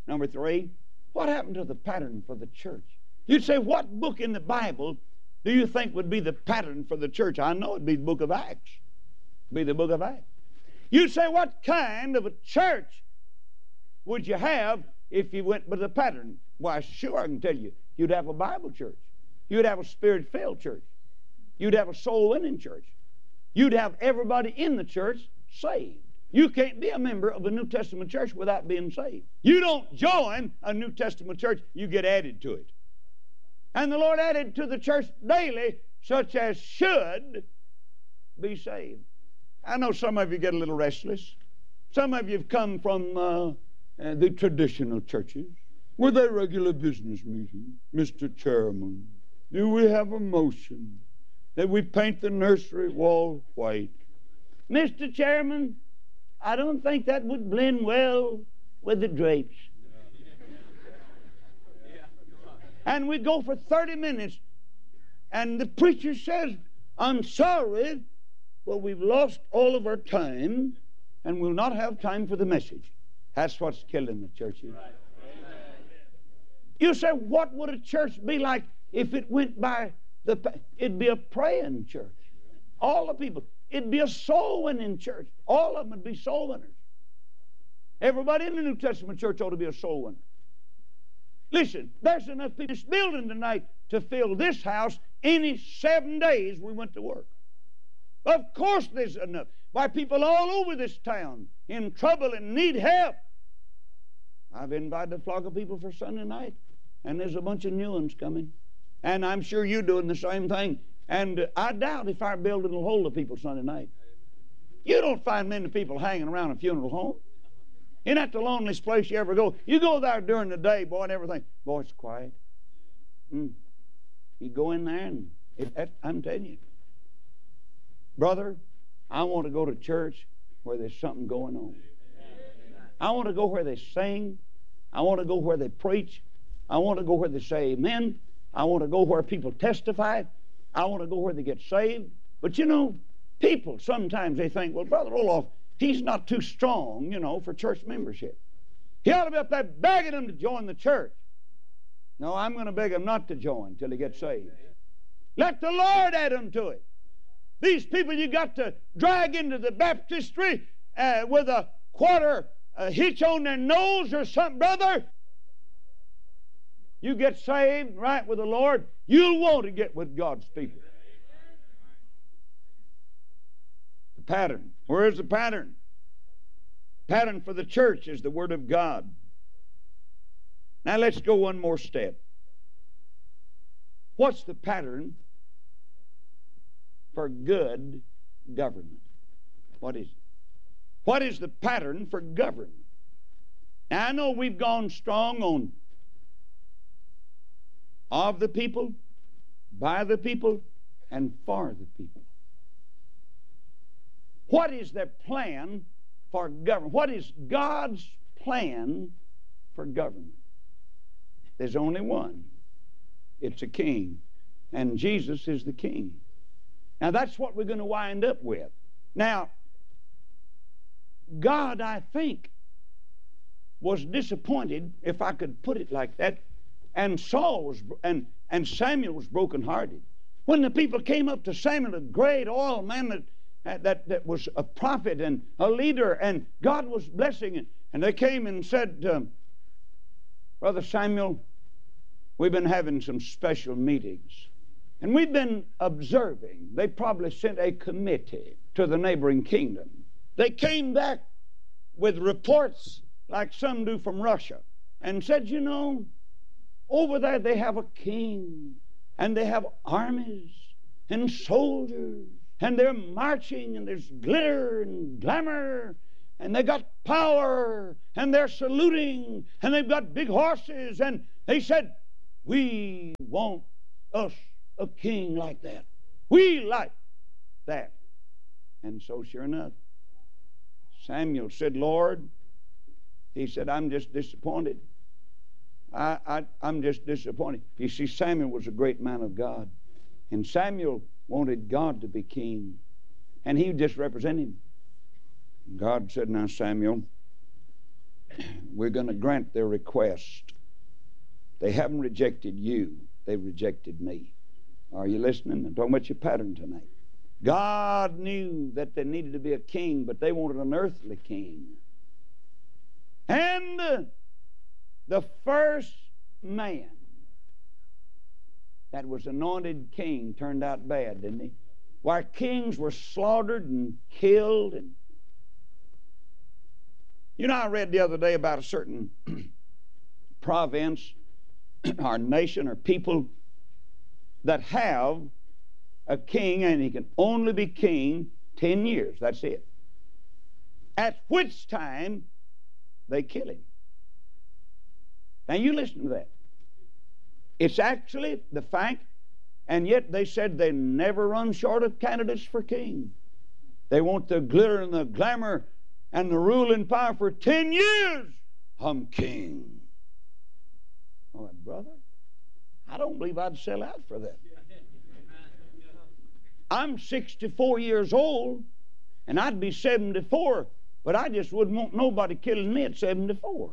Number three, what happened to the pattern for the church? You'd say, what book in the Bible do you think would be the pattern for the church? I know it'd be the book of Acts. It'd be the book of Acts. You'd say, what kind of a church would you have if you went by the pattern? Why, sure, I can tell you. You'd have a Bible church. You'd have a Spirit-filled church. You'd have a soul-winning church. You'd have everybody in the church saved. You can't be a member of a New Testament church without being saved. You don't join a New Testament church, you get added to it. And the Lord added to the church daily such as should be saved. I know some of you get a little restless. Some of you have come from the traditional churches with a regular business meeting. Mr. Chairman, do we have a motion that we paint the nursery wall white? Mr. Chairman, I don't think that would blend well with the drapes. And we go for 30 minutes, and the preacher says, I'm sorry, but we've lost all of our time, and we'll not have time for the message. That's what's killing the churches. You say, what would a church be like if it went by it'd be a praying church. All the people. It'd be a soul-winning church. All of them would be soul winners. Everybody in the New Testament church ought to be a soul winner. Listen, there's enough people in this building tonight to fill this house any 7 days we went to work. Of course there's enough. Why, people all over this town in trouble and need help. I've invited a flock of people for Sunday night, and there's a bunch of new ones coming. And I'm sure you're doing the same thing. And I doubt if our building will hold the people Sunday night. You don't find many people hanging around a funeral home. Isn't that the loneliest place you ever go? You go there during the day, boy, and everything. Boy, it's quiet. You go in there, and I'm telling you. Brother, I want to go to church where there's something going on. I want to go where they sing. I want to go where they preach. I want to go where they say amen. I want to go where people testify. I want to go where they get saved. But you know, people, sometimes they think, well, Brother Roloff, he's not too strong, you know, for church membership. He ought to be up there begging them to join the church. No, I'm going to beg him not to join till he gets saved. Let the Lord add him to it. These people you got to drag into the baptistry with a quarter hitch on their nose or something, brother. You get saved right with the Lord, you'll want to get with God's people. The pattern. Where is the pattern? Pattern for the church is the Word of God. Now let's go one more step. What's the pattern for good government? What is it? What is the pattern for government? Now I know we've gone strong on of the people, by the people, and for the people. What is their plan for government? What is God's plan for government? There's only one. It's a king. And Jesus is the king. Now that's what we're going to wind up with. Now, God, I think, was disappointed, if I could put it like that, and Saul was, and Samuel was brokenhearted. When the people came up to Samuel, a great oil man that was a prophet and a leader, and God was blessing it, and they came and said, Brother Samuel, we've been having some special meetings, and we've been observing. They probably sent a committee to the neighboring kingdom. They came back with reports like some do from Russia and said, you know, over there they have a king, and they have armies and soldiers, and they're marching, and there's glitter and glamour, and they got power, and they're saluting, and they've got big horses, and they said, we want us a king like that. We like that. And so sure enough, Samuel said, Lord, he said, I'm just disappointed. I'm just disappointed. You see, Samuel was a great man of God. And Samuel wanted God to be king. And he just represented him. God said, now, Samuel, we're going to grant their request. They haven't rejected you. They've rejected me. Are you listening? I'm talking about your pattern tonight. God knew that there needed to be a king, but they wanted an earthly king. And the first man that was anointed king turned out bad, didn't he? Why, kings were slaughtered and killed. And you know, I read the other day about a certain province or nation or people that have a king, and he can only be king 10 years. That's it. At which time they kill him. Now you listen to that. It's actually the fact, and yet they said they never run short of candidates for king. They want the glitter and the glamour and the ruling power for 10 years. I'm king. Oh, brother, I don't believe I'd sell out for that. I'm 64 years old, and I'd be 74, but I just wouldn't want nobody killing me at 74.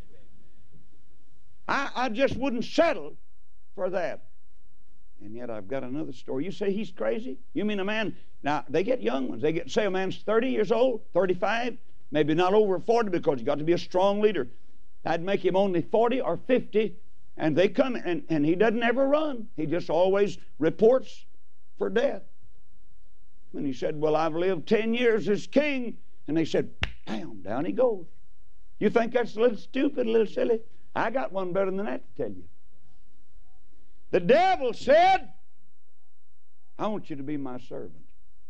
I just wouldn't settle for that. And yet I've got another story. You say he's crazy? You mean a man? Now, they get young ones. They get, say a man's 30 years old, 35, maybe not over 40 because he's got to be a strong leader. I'd make him only 40 or 50, and they come, and he doesn't ever run. He just always reports for death. And he said, well, I've lived 10 years as king. And they said, bam, down he goes. You think that's a little stupid, a little silly? I got one better than that to tell you. The devil said, I want you to be my servant.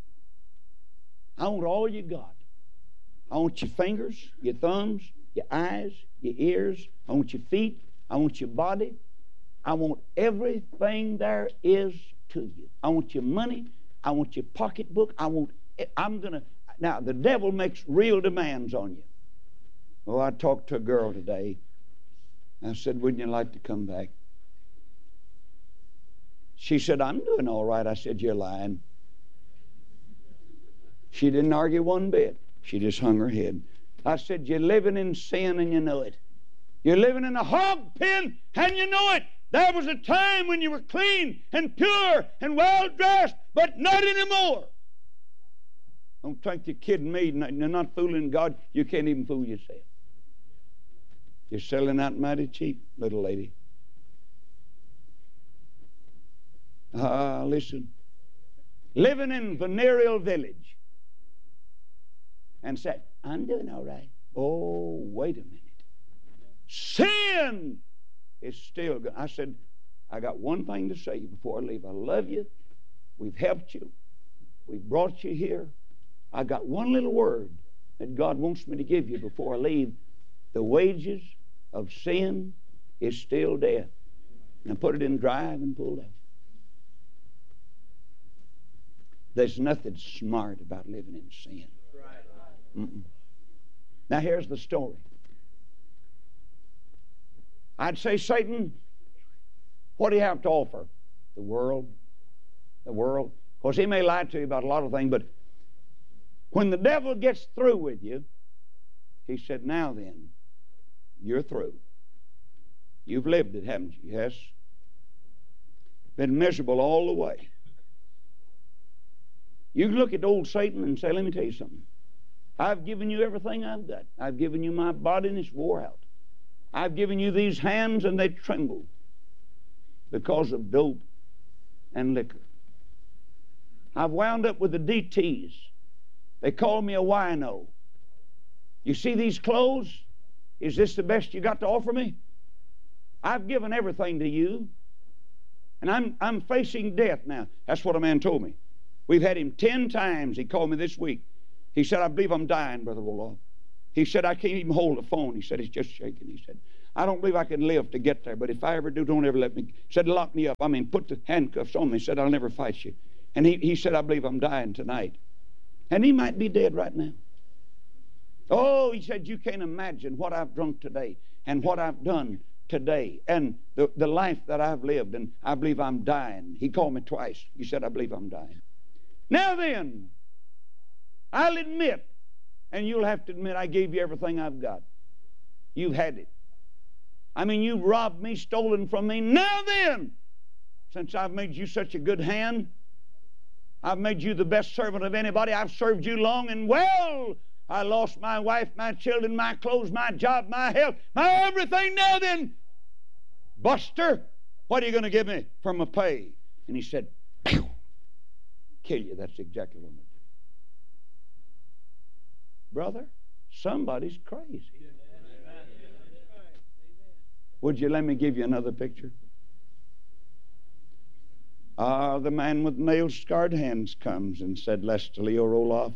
I want all you got. I want your fingers, your thumbs, your eyes, your ears. I want your feet. I want your body. I want everything there is to you. I want your money. I want your pocketbook. Now, the devil makes real demands on you. Oh, I talked to a girl today. I said, wouldn't you like to come back? She said, I'm doing all right. I said, you're lying. She didn't argue one bit. She just hung her head. I said, you're living in sin and you know it. You're living in a hog pen and you know it. There was a time when you were clean and pure and well-dressed, but not anymore. Don't think you're kidding me. You're not fooling God. You can't even fool yourself. You're selling out mighty cheap, little lady. Listen. Living in Venereal Village and said, I'm doing all right. Oh, wait a minute. Sin is still good. I said, I got one thing to say before I leave. I love you. We've helped you. We've brought you here. I got one little word that God wants me to give you before I leave. The wages of sin is still death. Now put it in drive and pull out. There's nothing smart about living in sin. Mm-mm. Now here's the story. I'd say, Satan, what do you have to offer? The world. The world. Of course, he may lie to you about a lot of things, but when the devil gets through with you, he said, now then, you're through. You've lived it, haven't you? Yes. Been miserable all the way. You can look at old Satan and say, let me tell you something. I've given you everything I've got. I've given you my body and it's wore out. I've given you these hands and they tremble because of dope and liquor. I've wound up with the DTs. They call me a wino. You see these clothes? Is this the best you got to offer me? I've given everything to you. And I'm facing death now. That's what a man told me. We've had him 10 times. He called me this week. He said, I believe I'm dying, Brother Roloff. He said, I can't even hold the phone. He said, it's just shaking. He said, I don't believe I can live to get there, but if I ever do, don't ever let me. He said, lock me up. I mean, put the handcuffs on me. He said, I'll never fight you. And he said, I believe I'm dying tonight. And he might be dead right now. Oh, he said, you can't imagine what I've drunk today and what I've done today and the life that I've lived, and I believe I'm dying. He called me twice. He said, I believe I'm dying. Now then, I'll admit, and you'll have to admit, I gave you everything I've got. you've had it. I mean, you've robbed me, stolen from me. Now then, since I've made you such a good hand, I've made you the best servant of anybody. I've served you long and well. I lost my wife, my children, my clothes, my job, my health, my everything. Now then, Buster, what are you going to give me for my pay? And he said, "Pew! Kill you." That's exactly what I'm going to do. Brother, somebody's crazy. Would you let me give you another picture? The man with nail-scarred hands comes and said, "Lester Leo Roloff,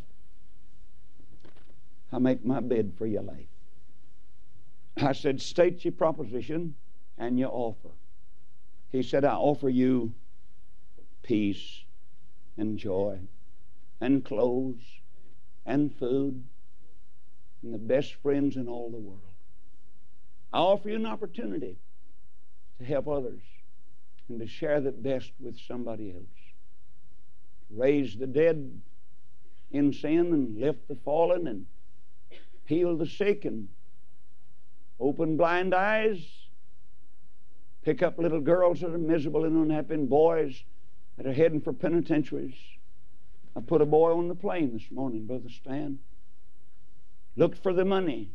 I make my bid for your life." I said, "State your proposition and your offer." He said, "I offer you peace and joy and clothes and food and the best friends in all the world. I offer you an opportunity to help others and to share the best with somebody else. Raise the dead in sin and lift the fallen and heal the sick and open blind eyes. Pick up little girls that are miserable and unhappy and boys that are heading for penitentiaries. I put a boy on the plane this morning, Brother Stan. Looked for the money,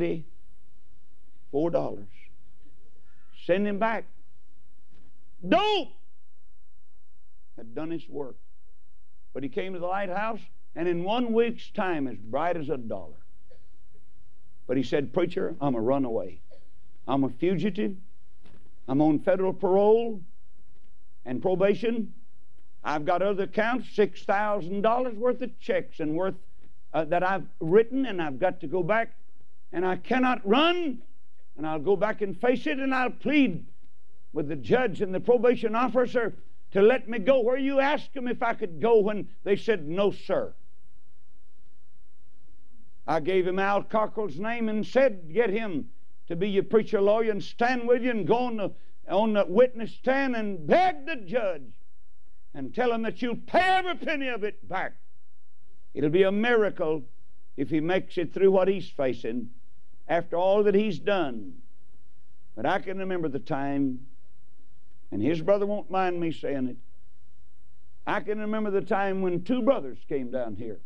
$94. Send him back. Dope! Had done his work. But he came to the lighthouse, and in 1 week's time, as bright as $1. But he said, "Preacher, I'm a runaway. I'm a fugitive. I'm on federal parole and probation. I've got other accounts, $6,000 worth of checks and worth that I've written, and I've got to go back, and I cannot run, and I'll go back and face it, and I'll plead with the judge and the probation officer to let me go." Where you asked them if I could go when they said, "No, sir." I gave him Al Cockrell's name and said, "Get him to be your preacher lawyer and stand with you and go on the witness stand and beg the judge and tell him that you'll pay every penny of it back. It'll be a miracle if he makes it through what he's facing after all that he's done." But I can remember the time, and his brother won't mind me saying it, I can remember the time when 2 brothers came down here.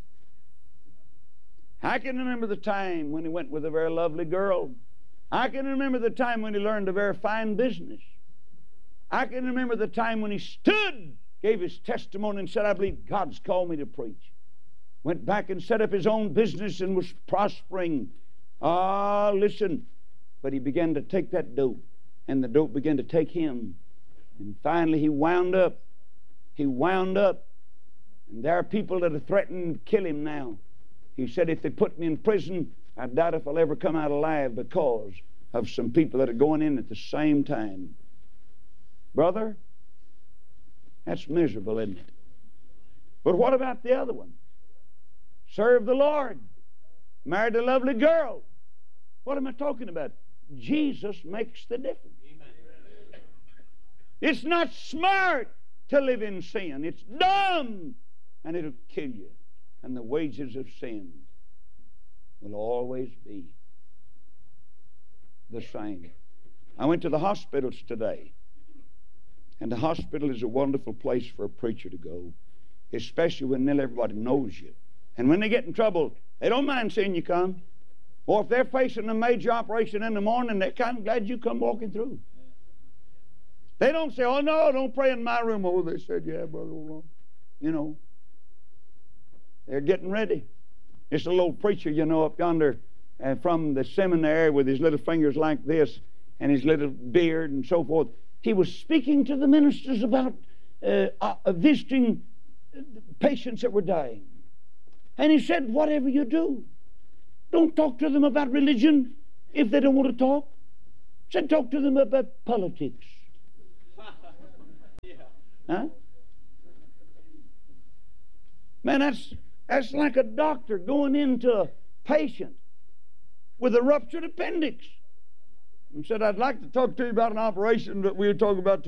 I can remember the time when he went with a very lovely girl. I can remember the time when he learned a very fine business. I can remember the time when he stood, gave his testimony and said, "I believe God's called me to preach." Went back and set up his own business and was prospering. Listen. But he began to take that dope, and the dope began to take him. And finally he wound up. He wound up. And there are people that are threatening to kill him now. He said, "If they put me in prison, I doubt if I'll ever come out alive because of some people that are going in at the same time." Brother, that's miserable, isn't it? But what about the other one? Served the Lord. Married a lovely girl. What am I talking about? Jesus makes the difference. It's not smart to live in sin. It's dumb, and it'll kill you. And the wages of sin will always be the same. I went to the hospitals today, and the hospital is a wonderful place for a preacher to go, especially when nearly everybody knows you. And when they get in trouble, they don't mind seeing you come. Or if they're facing a major operation in the morning, they're kind of glad you come walking through. They don't say, "Oh, no, don't pray in my room." "Oh, they said, yeah, brother, hold on." You know, they're getting ready. This little old preacher, up yonder from the seminary with his little fingers like this and his little beard and so forth. He was speaking to the ministers about visiting patients that were dying. And he said, "Whatever you do, don't talk to them about religion if they don't want to talk." He said, "Talk to them about politics." Huh? Man, that's like a doctor going into a patient with a ruptured appendix and said, "I'd like to talk to you about an operation that we were talking about